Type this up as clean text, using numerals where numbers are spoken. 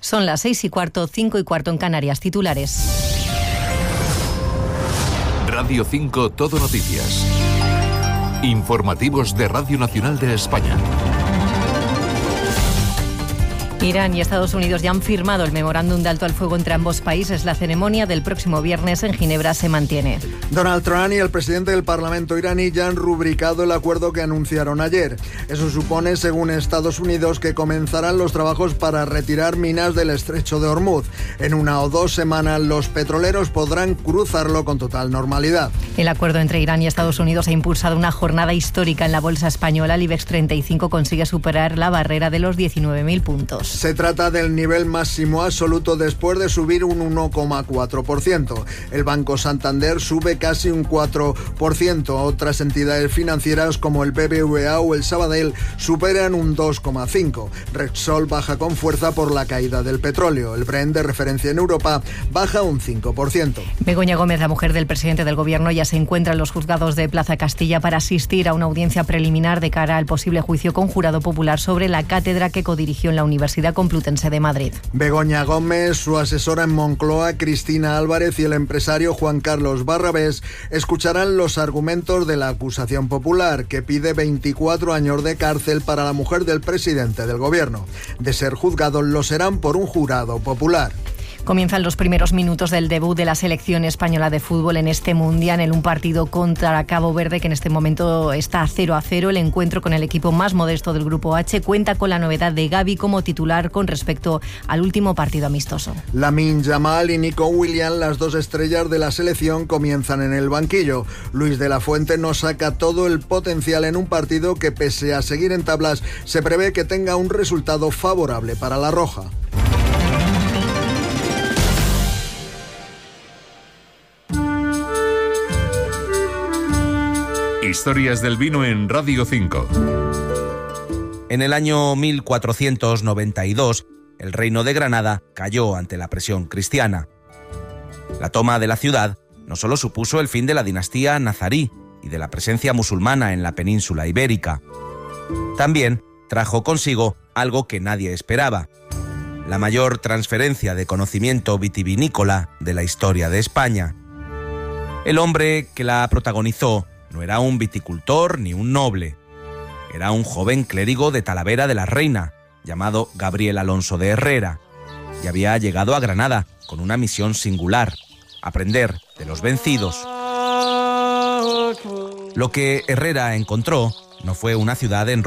Son las 6:15, 5:15 en Canarias. Titulares. Radio 5 Todo Noticias. Informativos de Radio Nacional de España. Irán y Estados Unidos ya han firmado el memorándum de alto al fuego entre ambos países. La ceremonia del próximo viernes en Ginebra se mantiene. Donald Trump y el presidente del Parlamento iraní ya han rubricado el acuerdo que anunciaron ayer. Eso supone, según Estados Unidos, que comenzarán los trabajos para retirar minas del estrecho de Hormuz. En 1 o 2 semanas los petroleros podrán cruzarlo con total normalidad. El acuerdo entre Irán y Estados Unidos ha impulsado una jornada histórica en la bolsa española. El IBEX 35 consigue superar la barrera de los 19.000 puntos. Se trata del nivel máximo absoluto después de subir un 1,4%. El Banco Santander sube casi un 4%. Otras entidades financieras como el BBVA o el Sabadell superan un 2,5%. Repsol baja con fuerza por la caída del petróleo. El Brent de referencia en Europa baja un 5%. Begoña Gómez, la mujer del presidente del Gobierno, ya se encuentra en los juzgados de Plaza Castilla para asistir a una audiencia preliminar de cara al posible juicio con jurado popular sobre la cátedra que codirigió en la Universidad Complutense de Madrid. Begoña Gómez, su asesora en Moncloa, Cristina Álvarez, y el empresario Juan Carlos Barrabés escucharán los argumentos de la acusación popular, que pide 24 años de cárcel para la mujer del presidente del Gobierno. De ser juzgados, lo serán por un jurado popular. Comienzan los primeros minutos del debut de la selección española de fútbol en este Mundial, en un partido contra Cabo Verde que en este momento está 0-0. El encuentro con el equipo más modesto del Grupo H cuenta con la novedad de Gavi como titular con respecto al último partido amistoso. Lamine Yamal y Nico Williams, las dos estrellas de la selección, comienzan en el banquillo. Luis de la Fuente no saca todo el potencial en un partido que, pese a seguir en tablas, se prevé que tenga un resultado favorable para la roja. Historias del vino en Radio 5. En el año 1492, el reino de Granada cayó ante la presión cristiana. La toma de la ciudad no solo supuso el fin de la dinastía nazarí y de la presencia musulmana en la península ibérica, también trajo consigo algo que nadie esperaba: la mayor transferencia de conocimiento vitivinícola de la historia de España. El hombre que la protagonizó no era un viticultor ni un noble. Era un joven clérigo de Talavera de la Reina, llamado Gabriel Alonso de Herrera, y había llegado a Granada con una misión singular: aprender de los vencidos. Lo que Herrera encontró no fue una ciudad en